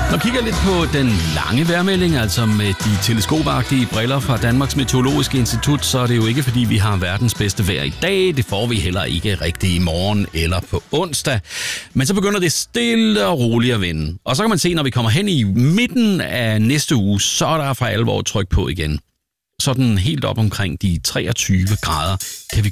Når kigger lidt på den lange vejrmelding, altså med de teleskopagtige briller fra Danmarks Meteorologiske Institut, så er det jo ikke, fordi vi har verdens bedste vejr i dag. Det får vi heller ikke rigtig i morgen eller på onsdag. Men så begynder det stille og roligt at vende. Og så kan man se, når vi kommer hen i midten af næste uge, så er der for alvor tryk på igen. Sådan helt op omkring de 23 grader kan vi